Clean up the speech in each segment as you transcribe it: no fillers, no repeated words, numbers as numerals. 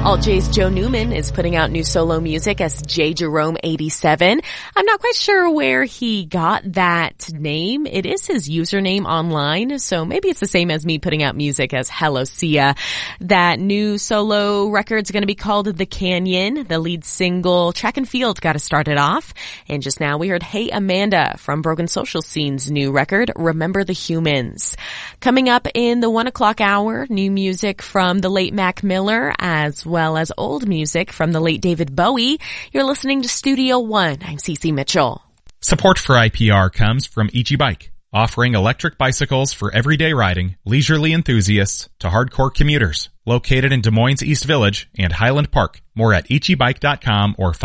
Alt J's Joe Newman is putting out new solo music as J. Jerome 87. I'm not quite sure where he got that name. It is his username online, so maybe it's the same as me putting out music as Hello Sia. That new solo record's going to be called The Canyon. The lead single, Track and Field, got to start it off. And just now we heard Hey Amanda from Broken Social Scene's new record, Remember the Humans. Coming up in the 1 o'clock hour, new music from the late Mac Miller, as well as old music from the late David Bowie. You're listening to Studio One. I'm Cece Mitchell. Support for IPR comes from Ichi Bike, offering electric bicycles for everyday riding, leisurely enthusiasts to hardcore commuters. Located in Des Moines East Village and Highland Park. More at ichibike.com or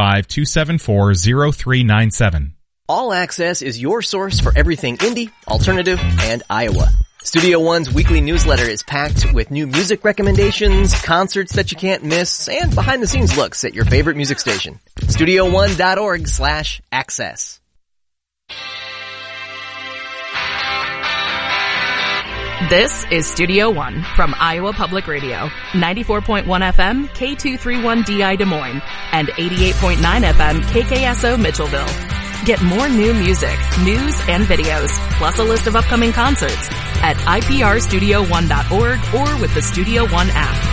515-274-0397. All Access is your source for everything indie, alternative, and Iowa. Studio One's weekly newsletter is packed with new music recommendations, concerts that you can't miss, and behind-the-scenes looks at your favorite music station. StudioOne.org/access. This is Studio One from Iowa Public Radio, 94.1 FM, K231DI Des Moines, and 88.9 FM, KKSO Mitchellville. Get more new music, news, and videos, plus a list of upcoming concerts at iprstudio1.org or with the Studio One app.